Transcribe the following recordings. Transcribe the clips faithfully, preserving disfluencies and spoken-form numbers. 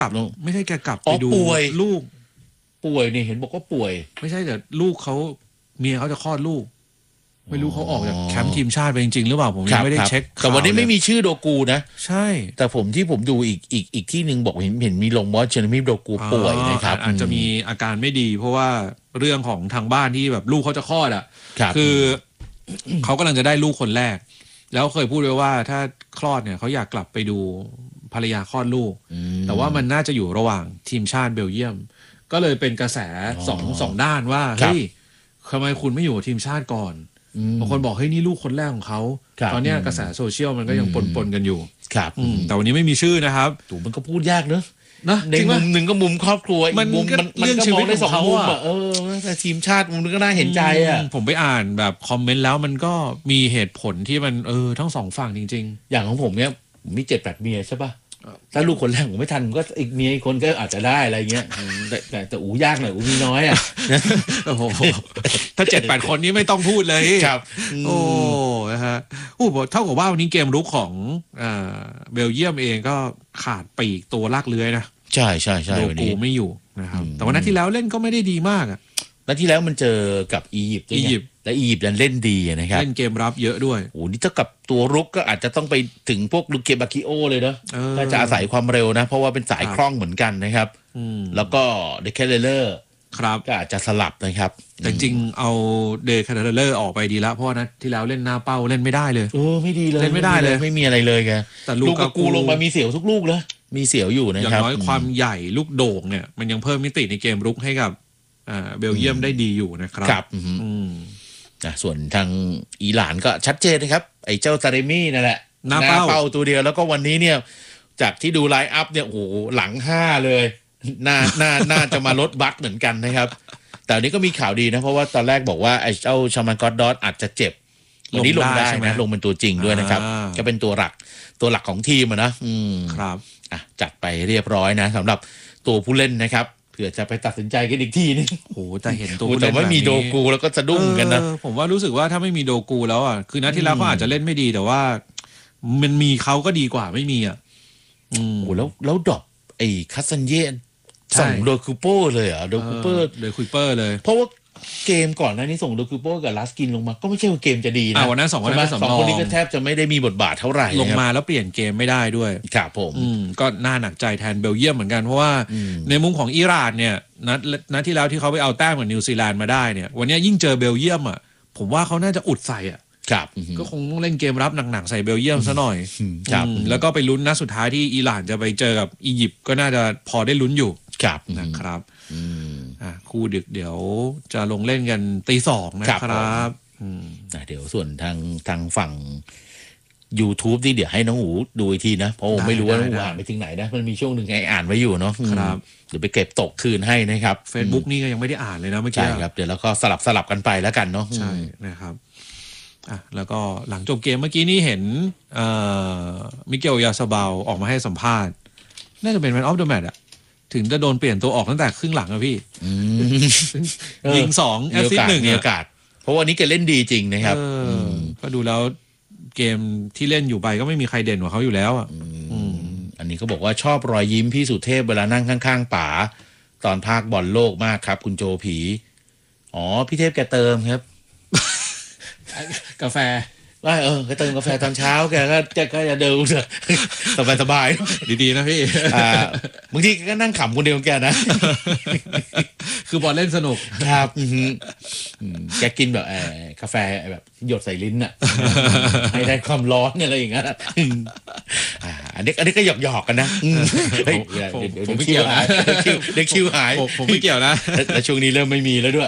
กลับไม่ใช่แกกลับไปดูลูกป่วยนี่เห็นบอกว่าป่วยไม่ใช่แต่ลูกเขาเมียเขาจะคลอดลูกไม่รู้เขาออกจากแคมป์ทีมชาติไปจริงๆหรือเปล่าผมยังไม่ได้เช็คแต่วันนี้ไม่มีชื่อโดกูนะใช่แต่ผมที่ผมดูอีกอีกอีกที่หนึ่งบอกเห็นเห็นมีลงว่าเจอร์มี่โดกูป่วยนะครับอาจจะมีอาการไม่ดีเพราะว่าเรื่องของทางบ้านที่แบบลูกเขาจะคลอดอ่ะคือเขากำลังจะได้ลูกคนแรกแล้วเคยพูดไว้ว่าถ้าคลอดเนี่ยเขาอยากกลับไปดูภรรยาคลอดลูกแต่ว่ามันน่าจะอยู่ระหว่างทีมชาติเบลเยียมก็เลยเป็นกระแสสองสองด้านว่าเฮ้ยทำไมคุณไม่อยู่ทีมชาติก่อนบางคนบอกเฮ้ยนี่ลูกคนแรกของเขาตอนนี้กระแสโซเชียลมันก็ยังปนๆกันอยู่ครับแต่วันนี้ไม่มีชื่อนะครับถูกมันก็พูดยากเนอะนะในมุมหนึ่งก็มุมครอบครัวอีกมุมมันมันก็มองได้สองมุมอ่ะเออแต่ทีมชาติมุมนึงก็น่าเห็นใจอ่ะผมไปอ่านแบบคอมเมนต์แล้วมันก็มีเหตุผลที่มันเออทั้งสองฝั่งจริงๆอย่างของผมเนี่ยมีเจ็ดแปดเมียใช่ป่ะถ้าลูกคนแรกผมไม่ทันก็อีกเมียอีกคนก็อาจจะได้อะไรเงี้ยแต่แต่แต่อูยากหน่อยอูมีน้อยอ่ะโอ้โหถ้าเจ็ดแปดคนนี้ไม่ต้องพูดเลยครับโอ้นะฮะโอ้เท่ากับว่าวันนี้เกมรุกของเบลเยียมเองก็ขาดปีกตัวลากเลื้อยนะใช่ใช่ใช่โดกูไม่อยู่นะครับแต่วันนั้นที่แล้วเล่นก็ไม่ได้ดีมากอ่ะนัดที่แล้วมันเจอกับอียิปต์อียิปต์และอียิปต์เล่นดีนะครับเล่นเกมรับเยอะด้วยโอ้นี่ถ้ากับตัวรุกก็อาจจะต้องไปถึงพวกลูเกบาคิโอเลยเนาะถ้าจะอาศัยความเร็วนะเพราะว่าเป็นสายคล่องเหมือนกันนะครับแล้วก็เดคเคเลอร์ครับก็อาจจะสลับนะครับแต่จริงๆเอาเดคเคเลอร์ออกไปดีแล้วเพราะว่านัดที่แล้วเล่นหน้าเป้าเล่นไม่ได้เลยเออไม่ดีเลยเล่นไม่ได้เลยไม่มีอะไรเลยแกแต่ลูกกูลงมามีเสียวทุกลูกเลยมีเสียวอยู่นะครับอย่างน้อยความใหญ่ลูกโด่งเนี่ยมันยังเพิ่มมิติในเกมรุกให้กับเบลเยียมได้ดีอยู่นะครับครับส่วนทางอิหร่านก็ชัดเจนนะครับไอ้เจ้าตาเรมี่นั่นแหละหน้าเป้าตัวเดียวแล้วก็วันนี้เนี่ยจากที่ดูไลน์อัพเนี่ยโอ้โหหลังห้าเลยน่าน่าน่าจะมาลดบัคเหมือนกันนะครับแต่วันนี้ก็มีข่าวดีนะเพราะว่าตอนแรกบอกว่าไอ้เจ้าชามันกอดดอสอาจจะเจ็บวันนี้ลงได้นะลงเป็นตัวจริงด้วยนะครับก็เป็นตัวหลักตัวหลักของทีมนะอืมครับอ่ะจัดไปเรียบร้อยนะสำหรับตัวผู้เล่นนะครับเผื่อจะไปตัดสินใจกันอีกทีนึงโอ้แต่เห็นตัวแต่ไม่มีโดกูแล้วก็สะดุ้งกันนะผมว่ารู้สึกว่าถ้าไม่มีโดกูแล้วอ่ะคือนัดที่แล้วเขาอาจจะเล่นไม่ดีแต่ว่ามันมีเขาก็ดีกว่าไม่มีอ่ะโอ้แล้วแล้วดรอปไอ้คัสซันเย่ส่งโดคูโป้เลยอ่ะโดคูเปอร์โดคูเปอร์เลยเพราะว่าเกมก่อนหน้านี้ส่งโดคูโป้กับลาสกินลงมาก็ไม่ใช่ว่าเกมจะดีนะวันนั้นสองคนนั้นสองคนนี้ก็แทบจะไม่ได้มีบทบาทเท่าไหร่ลงมาแล้วเปลี่ยนเกมไม่ได้ด้วยครับผมก็น่าหนักใจแทนเบลเยียมเหมือนกันเพราะว่าในมุมของอิหร่านเนี่ยนัดนัดที่แล้วที่เขาไปเอาแต้มกับนิวซีแลนด์มาได้เนี่ยวันนี้ยิ่งเจอเบลเยียมอ่ะผมว่าเขาน่าจะอุดใส่อ่ะครับก็คงต้องเล่นเกมรับหนักๆใส่เบลเยียมซะหน่อยแล้วก็ไปลุ้นนัดสุดท้ายที่อิหร่านจะไปเจอกับอียิปต์ก็น่าจะพอได้ลุ้นอยู่นะครับคู่ดึกเดี๋ยวจะลงเล่นกันตีสองนะครับเดี๋ยวส่วนทางทางฝั่ง YouTube ที่เดี๋ยวให้น้องหูดูอีกทีนะเพราะผมไม่รู้ว่าน้องหูอ่านไปถึงไหนนะมันมีช่วงหนึ่งไงอ่านไว้อยู่เนาะครับเดี๋ยวไปเก็บตกคืนให้นะครับ Facebook นี่ก็ยังไม่ได้อ่านเลยนะเมื่อกี้ใช่ครับเดี๋ยวเราก็สลับสลับกันไปแล้วกันเนาะใช่นะครับอ่ะแล้วก็หลังจบเกมเมื่อกี้นี่เห็นมิเกลยาซาบาลออกมาให้สัมภาษณ์น่าจะเป็นแมนออฟเดอะแมตช์อะถึงจะโดนเปลี่ยนตัวออกตั้งแต่ครึ่งหลังอะพี่ยิงสองแอสซิสต์หนึ่งมีโอกาสเพราะวันนี้แกเล่นดีจริงนะครับก็ดูแล้วเกมที่เล่นอยู่ไปก็ไม่มีใครเด่นกว่าเขาอยู่แล้วอ่ะอันนี้ก็บอกว่าชอบรอยยิ้มพี่สุเทพเวลานั่งข้างๆป๋าตอนภาคบอลโลกมากครับคุณโจผีอ๋อพี่เทพแกเติมครับกาแฟว่าเออก็เติมกาแฟตอนเช้าแกก็จะก็จะเดินสบายสบายดีๆนะพี่บางทีก็นั่งขำคนเดียวแกนะคือบอลเล่นสนุกครับแกกินแบบกาแฟแบบหยดใส่ลิ้นอ่ะให้ได้ความร้อนอะไรอย่างเงี้ยอันนี้อันนี้ก็หยอกหยอกกันนะผมไม่เกี่ยวนะเด็กคิวหายผมไม่เกี่ยวนะแล้วช่วงนี้เริ่มไม่มีแล้วด้วย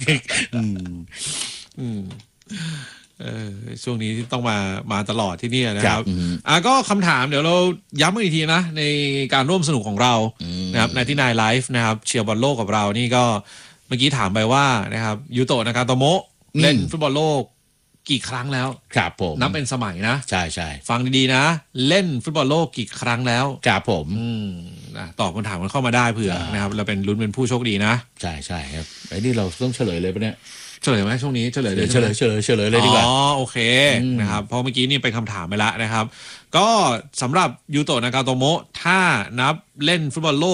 เออช่วงนี้ต้องมามาตลอดที่นี่นะครับอ่ะก็คำถามเดี๋ยวเราย้ำกันอีกทีนะในการร่วมสนุกของเรานะครับในที่นายไลฟ์นะครับเชียร์บอลโลกกับเรานี่ก็เมื่อกี้ถามไปว่านะครับยูโตะนากาโตโมะเล่นฟุตบอลโลกกี่ครั้งแล้วครับผมนับเป็นสมัยนะใช่ใช่ฟังดีๆนะเล่นฟุตบอลโลกกี่ครั้งแล้วครับผมนะตอบคำถามมันเข้ามาได้เผื่อนะครับเราเป็นลุ้นเป็นผู้โชคดีนะใช่ใช่ครับไอ้นี่เราต้องเฉลยเลยปะเนี่ยเฉลยไหมช่วงนี้เฉลยเลยเฉลยเฉลยเฉลยเลยดีกว่าอ๋อโอเคนะครับเพราะเมื่อกี้นี่เป็นคำถามไปแล้วนะครับก็สำหรับยูโตะนากาโตโมะถ้านับเล่นฟุตบอลโลก